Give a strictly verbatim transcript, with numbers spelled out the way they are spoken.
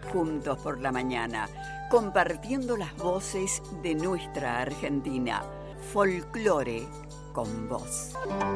juntos por la mañana, compartiendo las voces de nuestra Argentina. Folclore con vos.